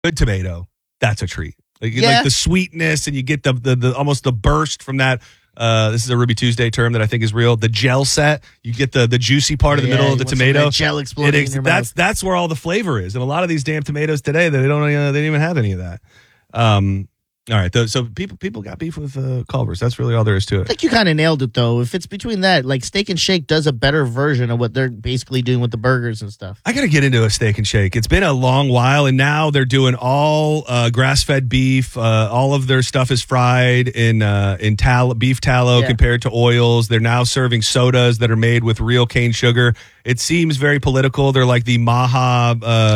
good tomato, that's a treat. Like the sweetness, and you get the almost the burst from that. This is a Ruby Tuesday term that I think is real. The gel set, you get the juicy part of the middle of the tomato. Gel exploding in your mouth. That's where all the flavor is, and a lot of these damn tomatoes today, they don't even have any of that. All right, so people got beef with Culver's. That's really all there is to it. I think you kind of nailed it, though. If it's between that, like Steak and Shake does a better version of what they're basically doing with the burgers and stuff. I got to get into a Steak and Shake. It's been a long while, and now they're doing all grass-fed beef. All of their stuff is fried in beef tallow compared to oils. They're now serving sodas that are made with real cane sugar. It seems very political. They're like the Maha,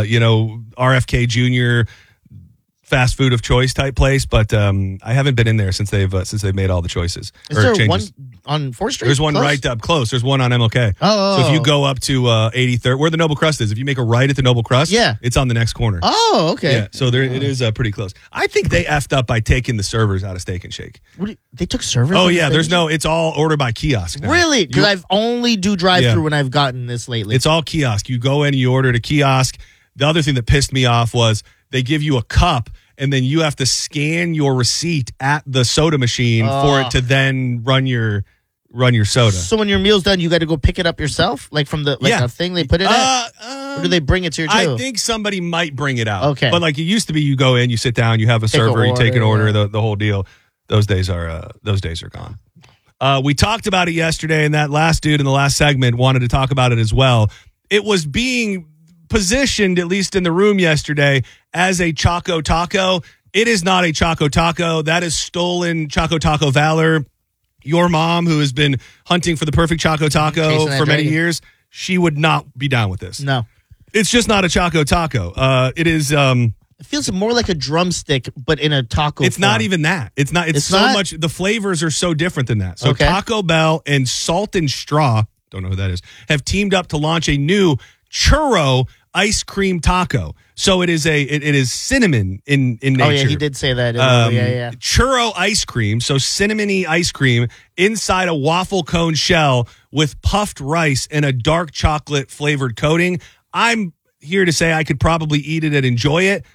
RFK Jr. fast food of choice type place, but I haven't been in there since they've made all the choices. Is there changes. One on 4th Street? There's one right up close. There's one on MLK. Oh. So if you go up to 83rd, where the Noble Crust is, if you make a right at the Noble Crust, it's on the next corner. Oh, okay. Yeah, so it is pretty close. I think they effed up by taking the servers out of Steak and Shake. They took servers? Oh, yeah. It's all order by kiosk now. Really? Because I've only do drive-through when I've gotten this lately. It's all kiosk. You go in, you order at a kiosk. The other thing that pissed me off was they give you a cup, and then you have to scan your receipt at the soda machine for it to then run your soda. So when your meal's done, you got to go pick it up yourself, like from the a thing they put it in, or do they bring it to your table? I think somebody might bring it out. Okay, but like it used to be, you go in, you sit down, you have a server, you take an order, the whole deal. Those days are gone. We talked about it yesterday, and that last dude in the last segment wanted to talk about it as well. It was being positioned, at least in the room yesterday, as a Choco Taco. It is not a Choco Taco. That is stolen Choco Taco valor. Your mom, who has been hunting for the perfect Choco Taco for many years, she would not be down with this. No. It's just not a Choco Taco. It is... it feels more like a drumstick, but in a taco It's form. Not even that. It's so not? much... The flavors are so different than that. So Taco Bell and Salt and Straw, don't know who that is, have teamed up to launch a new churro ice cream taco. So it is cinnamon in nature. Oh, yeah, he did say that. Churro ice cream, so cinnamony ice cream inside a waffle cone shell with puffed rice and a dark chocolate flavored coating. I'm here to say I could probably eat it and enjoy it.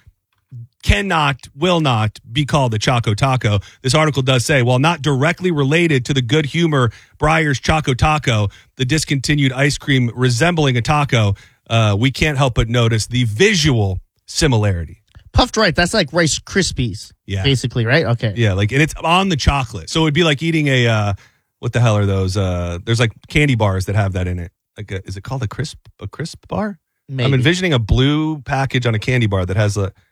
Will not be called a Choco Taco. This article does say, while not directly related to the good humor Breyer's Choco Taco, the discontinued ice cream resembling a taco, we can't help but notice the visual similarity. Puffed rice, that's like Rice Krispies, basically, right? Okay. Yeah, and it's on the chocolate. So it'd be like eating what the hell are those? There's like candy bars that have that in it. Is it called a crisp bar? Maybe. I'm envisioning a blue package on a candy bar that has a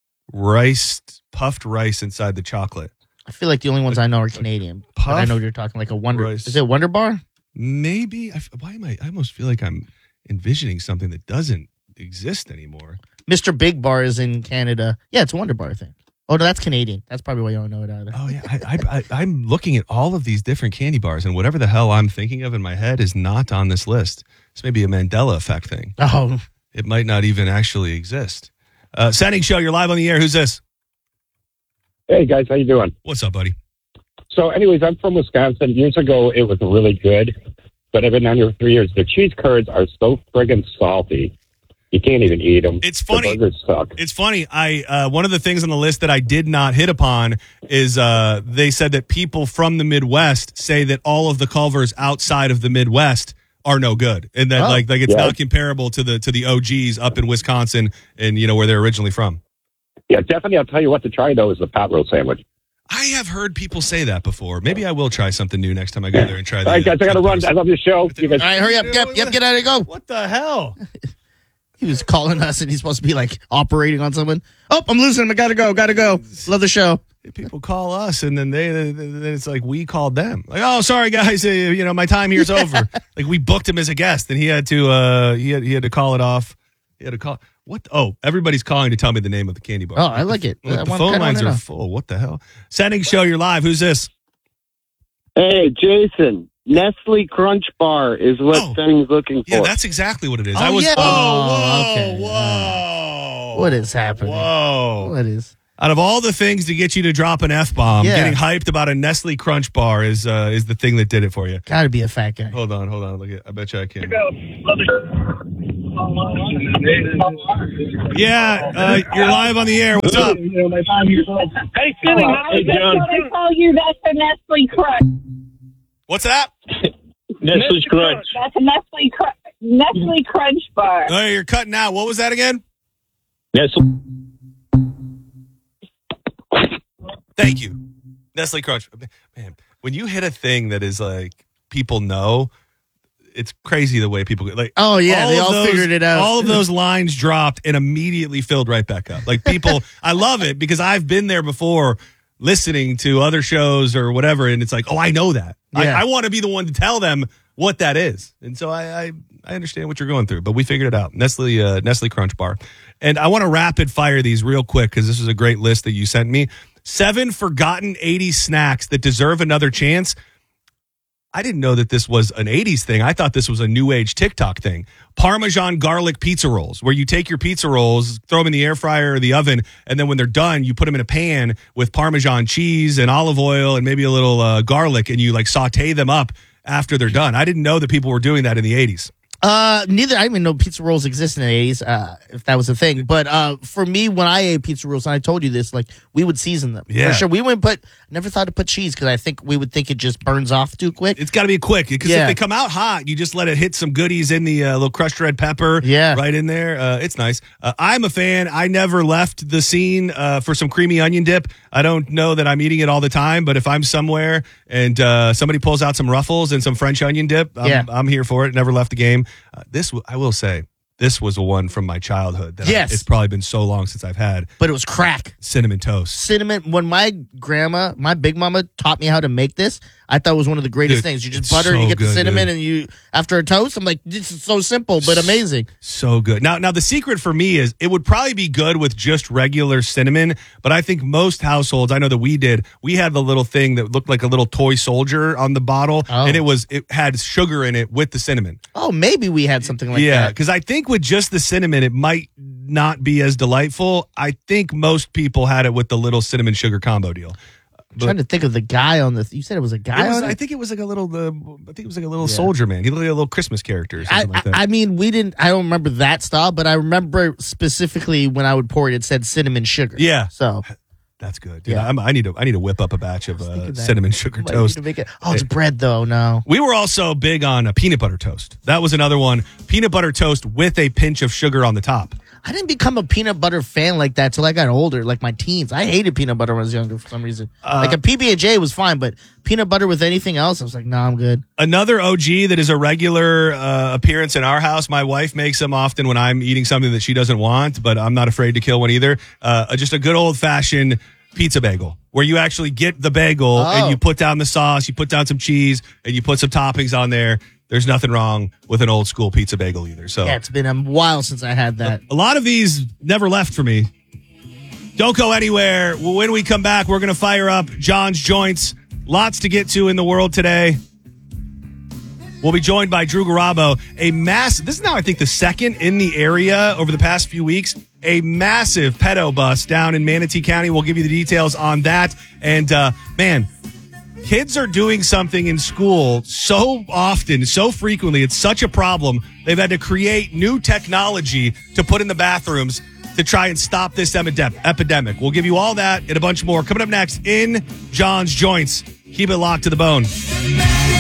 puffed rice inside the chocolate. I feel like the only ones I know are Canadian. I know you're talking like a Wonder. Rice. Is it Wonder Bar? Maybe. I almost feel like I'm envisioning something that doesn't exist anymore. Mr. Big Bar is in Canada. Yeah, it's a Wonder Bar thing. Oh, no, that's Canadian. That's probably why you don't know it either. Oh, yeah. I'm looking at all of these different candy bars, and whatever the hell I'm thinking of in my head is not on this list. This may be a Mandela effect thing. Oh. It might not even actually exist. Setting Show, you're live on the air. Who's this? Hey, guys. How you doing? What's up, buddy? So, anyways, I'm from Wisconsin. Years ago, it was really good, but I've been down here for 3 years. The cheese curds are so friggin' salty. You can't even eat them. It's funny. The burgers suck. It's funny. One of the things on the list that I did not hit upon is they said that people from the Midwest say that all of the Culvers outside of the Midwest are no good, and that it's not comparable to the OGs up in Wisconsin and where they're originally from. Yeah, definitely. I'll tell you what to try though is the pot roast sandwich. I have heard people say that before. Maybe I will try something new next time I go there and try that. All right, guys, I got to run. I love your show. All right, hurry up. Yep, get out of go. What the hell? He was calling us, and he's supposed to be like operating on someone. Oh, I'm losing him. I gotta go. Love the show. People call us, and then it's like we called them. Like, oh, sorry guys, my time here's over. Like we booked him as a guest, and he had to call it off. He had to call. What? Oh, everybody's calling to tell me the name of the candy bar. Oh, I like it. The phone lines are full. What the hell? Setting Show, you're live. Who's this? Hey, Jason. Nestle Crunch Bar is what Setting's looking for. Yeah, that's exactly what it is. Whoa. What is happening? Whoa. What is? Out of all the things to get you to drop an F-bomb, getting hyped about a Nestle Crunch Bar is the thing that did it for you. Gotta be a fat guy. Hold on. Look, I bet you I can. Yeah, you're live on the air. What's up? Hey, Cindy, Hey, John. I call you. That's a Nestle Crunch. What's that? Nestle's Crunch. That's a Nestle Crunch bar. Oh, you're cutting out. What was that again? Nestle. Thank you. Nestle Crunch. Man, when you hit a thing that is like people know, it's crazy the way people like. Oh yeah, they all those, figured it out. All of those lines dropped and immediately filled right back up. Like people, I love it because I've been there before, listening to other shows or whatever, and it's like, oh, I know that. Yeah. I want to be the one to tell them what that is, and so I understand what you're going through, but we figured it out. Nestle Crunch Bar, and I want to rapid fire these real quick because this is a great list that you sent me. 7 forgotten 80s snacks that deserve another chance. I didn't know that this was an 80s thing. I thought this was a new age TikTok thing. Parmesan garlic pizza rolls, where you take your pizza rolls, throw them in the air fryer or the oven, and then when they're done, you put them in a pan with Parmesan cheese and olive oil and maybe a little garlic, and you like saute them up after they're done. I didn't know that people were doing that in the 80s. Neither. I didn't even know pizza rolls existed in the 80s, if that was a thing. But for me, when I ate pizza rolls, and I told you this, like, we would season them. Yeah. For sure. We wouldn't never thought to put cheese because I think we would think it just burns off too quick. It's got to be quick because if they come out hot, you just let it hit some goodies in the little crushed red pepper right in there. It's nice. I'm a fan. I never left the scene for some creamy onion dip. I don't know that I'm eating it all the time, but if I'm somewhere and somebody pulls out some Ruffles and some French onion dip, I'm here for it. Never left the game. I will say, this was a one from my childhood. That it's probably been so long since I've had. But it was crack. Cinnamon toast. Cinnamon. When my grandma, my big mama, taught me how to make this, I thought it was one of the greatest things. You just butter, you get the cinnamon, and you after a toast. I'm like, this is so simple but amazing. So good. Now the secret for me is it would probably be good with just regular cinnamon, but I think most households, I know that we had the little thing that looked like a little toy soldier on the bottle, and it had sugar in it with the cinnamon. Oh, maybe we had something like that. Yeah, because I think with just the cinnamon, it might not be as delightful. I think most people had it with the little cinnamon sugar combo deal. I'm trying to think of the guy on this. You said it was a guy on it? I think it was like a little soldier man. He looked like a little Christmas character or something like that. I mean, I don't remember that style, but I remember specifically when I would pour it, it said cinnamon sugar. Yeah. So that's good. Dude, I need to whip up a batch of cinnamon sugar Might toast. need to make it. Oh, it's bread though. No. We were also big on a peanut butter toast. That was another one. Peanut butter toast with a pinch of sugar on the top. I didn't become a peanut butter fan like that till I got older, like my teens. I hated peanut butter when I was younger for some reason. Like a PB&J was fine, but peanut butter with anything else, I was like, nah, I'm good. Another OG that is a regular appearance in our house. My wife makes them often when I'm eating something that she doesn't want, but I'm not afraid to kill one either. Just a good old-fashioned pizza bagel where you actually get the bagel and you put down the sauce, you put down some cheese, and you put some toppings on there. There's nothing wrong with an old school pizza bagel either. So yeah, it's been a while since I had that. A lot of these never left for me. Don't go anywhere. When we come back, we're going to fire up John's Joints. Lots to get to in the world today. We'll be joined by Drew Garabo. This is now, I think, the second in the area over the past few weeks. A massive pedo bus down in Manatee County. We'll give you the details on that. And, man, kids are doing something in school so often, so frequently. It's such a problem. They've had to create new technology to put in the bathrooms to try and stop this epidemic. We'll give you all that and a bunch more coming up next in John's Joints. Keep it locked to the bone.